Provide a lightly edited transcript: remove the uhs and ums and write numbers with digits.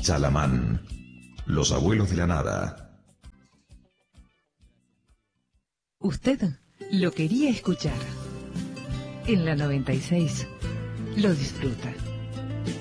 Chalamán. Los abuelos de la nada. Usted lo quería escuchar. En la 96 lo disfruta.